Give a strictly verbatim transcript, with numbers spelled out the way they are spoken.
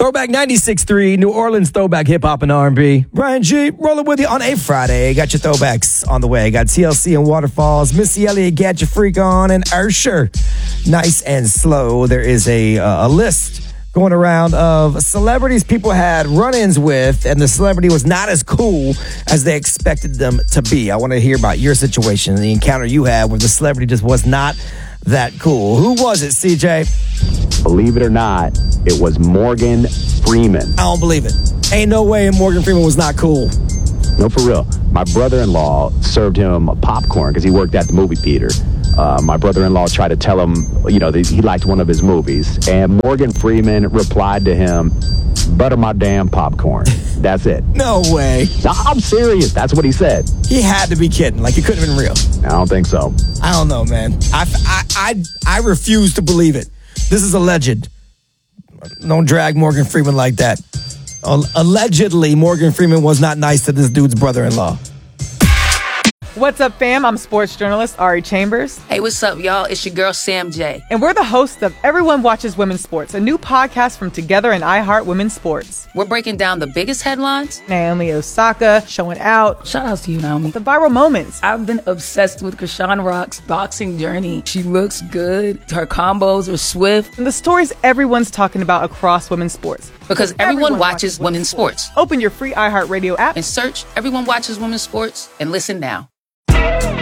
Throwback ninety-six point three, New Orleans throwback hip hop and R and B. Brian G, rolling with you on a Friday. Got your throwbacks on the way. Got T L C and Waterfalls, Missy Elliott, Got Your Freak On, and Usher. Nice and slow. There is a, uh, a list going around of celebrities people had run-ins with, and the celebrity was not as cool as they expected them to be. I want to hear about your situation, the encounter you had where the celebrity just was not that cool. Who was it, C J? Believe it or not, it was Morgan Freeman. I don't believe it. Ain't no way Morgan Freeman was not cool. No, for real. My brother-in-law served him popcorn because he worked at the movie theater. Uh, my brother-in-law tried to tell him, you know, that he liked one of his movies. And Morgan Freeman replied to him, butter my damn popcorn. That's it. No way. No, I'm serious. That's what he said. He had to be kidding. Like, it couldn't have been real. I don't think so. I don't know, man. I, I, I, I refuse to believe it. This is alleged. Don't drag Morgan Freeman like that. Uh, allegedly, Morgan Freeman was not nice to this dude's brother-in-law. What's up, fam? I'm sports journalist Ari Chambers. Hey, what's up, y'all? It's your girl, Sam J. And we're the hosts of Everyone Watches Women's Sports, a new podcast from Together and iHeart Women's Sports. We're breaking down the biggest headlines. Naomi Osaka showing out. Shout out to you, Naomi. The viral moments. I've been obsessed with Krishan Rock's boxing journey. She looks good. Her combos are swift. And the stories everyone's talking about across women's sports. Because everyone, everyone watches, watches women's sports. sports. Open your free iHeartRadio app and search Everyone Watches Women's Sports and listen now.